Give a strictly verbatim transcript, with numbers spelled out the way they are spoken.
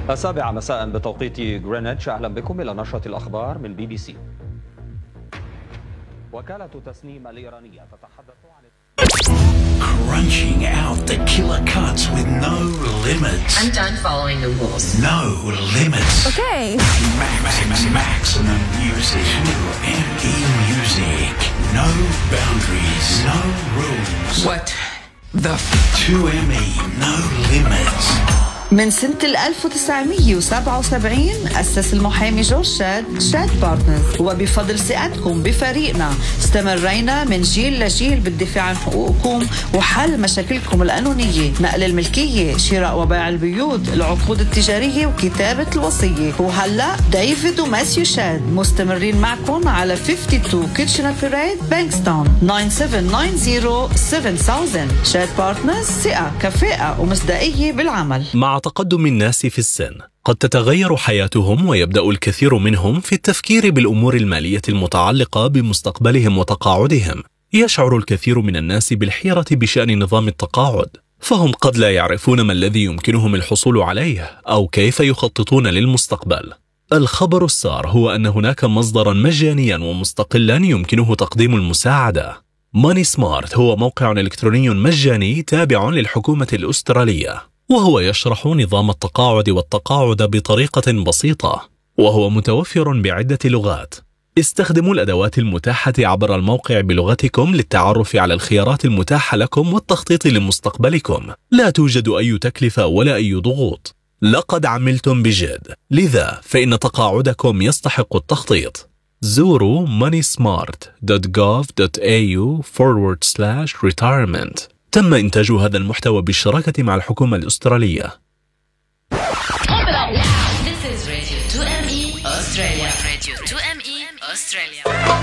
السابعة مساء بتوقيت غرينتش. أهلا بكم إلى نشرة الأخبار من بي بي سي. وكالة تسنيم الإيرانية تتحدث عن crunching out the killer cuts with no limits. I'm done following the rules. No limits. Okay. Max, max, maximum music. M E Music. No boundaries. No rules. What the f- two M E. No limits. من سنة ألف وتسعمية وسبعة وسبعين أسس المحامي جورج شاد شاد بارتنرز، وبفضل ثقتكم بفريقنا استمرينا من جيل لجيل بالدفاع عن حقوقكم وحل مشاكلكم القانونية، نقل الملكية، شراء وبيع البيوت، العقود التجارية وكتابة الوصية. وهلأ ديفيد وماسيو شاد مستمرين معكم على اثنين وخمسين كيتشنر بيريد بانكستون تسعة سبعة تسعة سبعة سبعة ألف. شاد بارتنرز، ثقة، كفاءة ومصداقية بالعمل. مع تقدم الناس في السن قد تتغير حياتهم، ويبدأ الكثير منهم في التفكير بالأمور المالية المتعلقة بمستقبلهم وتقاعدهم. يشعر الكثير من الناس بالحيرة بشأن نظام التقاعد، فهم قد لا يعرفون ما الذي يمكنهم الحصول عليه أو كيف يخططون للمستقبل. الخبر السار هو أن هناك مصدرا مجانيا ومستقلا يمكنه تقديم المساعدة. ماني سمارت هو موقع إلكتروني مجاني تابع للحكومة الأسترالية، وهو يشرح نظام التقاعد والتقاعد بطريقة بسيطة، وهو متوفر بعدة لغات. استخدموا الأدوات المتاحة عبر الموقع بلغتكم للتعرف على الخيارات المتاحة لكم والتخطيط لمستقبلكم. لا توجد أي تكلفة ولا أي ضغوط. لقد عملتم بجد، لذا فإن تقاعدكم يستحق التخطيط. زوروا moneysmart dot gov dot a u forward slash retirement. تم إنتاج هذا المحتوى بالشراكة مع الحكومة الأسترالية. This is Radio two M E Australia. Radio two M E Australia.